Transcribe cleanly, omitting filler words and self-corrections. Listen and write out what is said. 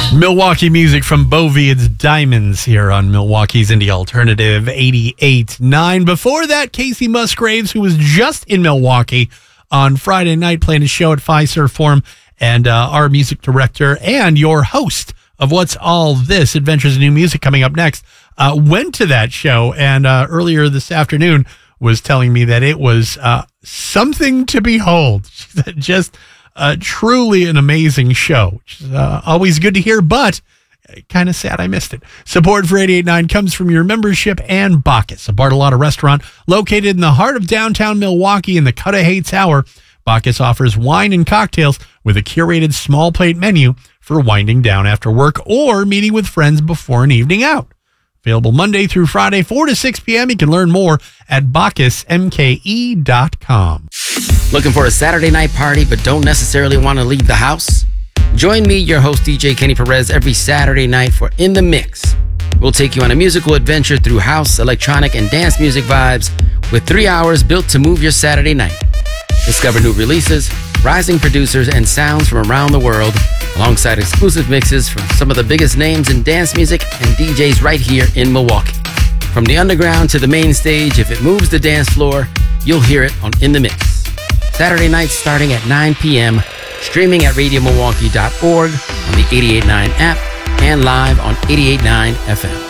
Milwaukee music from Boviad's Diamonds here on Milwaukee's Indie Alternative 88.9. Before that, Casey Musgraves, who was just in Milwaukee on Friday night playing a show at Fiserv Forum, and our music director and your host of What's All This, Adventures in New Music coming up next, went to that show and earlier this afternoon was telling me that it was something to behold. Just truly an amazing show, which is always good to hear, but kind of sad I missed it. Support for 88.9 comes from your membership and Bacchus, a Bartolotta restaurant located in the heart of downtown Milwaukee in the Cudahy Tower. Bacchus offers wine and cocktails with a curated small plate menu for winding down after work or meeting with friends before an evening out. Available Monday through Friday, 4 to 6 p.m. You can learn more at BacchusMKE.com. Looking for a Saturday night party but don't necessarily want to leave the house? Join me, your host, DJ Kenny Perez, every Saturday night for In the Mix. We'll take you on a musical adventure through house, electronic, and dance music vibes with 3 hours built to move your Saturday night. Discover new releases, rising producers, and sounds from around the world, alongside exclusive mixes from some of the biggest names in dance music and DJs right here in Milwaukee. From the underground to the main stage, if it moves the dance floor, you'll hear it on In the Mix. Saturday nights starting at 9 p.m., streaming at RadioMilwaukee.org, on the 88.9 app, and live on 88.9 FM.